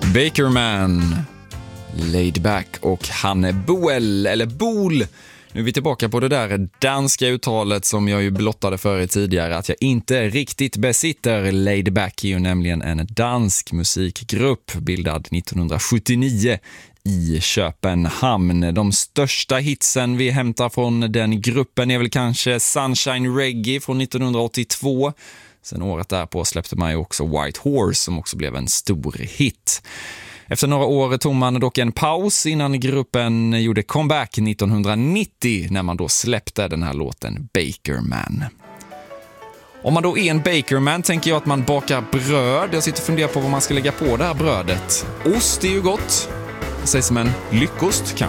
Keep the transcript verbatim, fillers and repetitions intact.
Bakerman, Laid Back och Hanne Boel, eller Bol. Nu är vi tillbaka på det där danska uttalet som jag ju blottade för er tidigare att jag inte riktigt besitter. Laid Back är ju nämligen en dansk musikgrupp bildad nittonhundrasjuttionio i Köpenhamn. De största hitsen vi hämtar från den gruppen är väl kanske Sunshine Reggae från nittonhundraåttiotvå. Sen året därpå släppte man ju också White Horse som också blev en stor hit. Efter några år tog man dock en paus innan gruppen gjorde comeback nittonhundranittio när man då släppte den här låten Bakerman. Om man då är en bakerman tänker jag att man bakar bröd. Jag sitter och funderar på vad man ska lägga på det här brödet. Ost är ju gott. Det sägs som en lyckost kanske.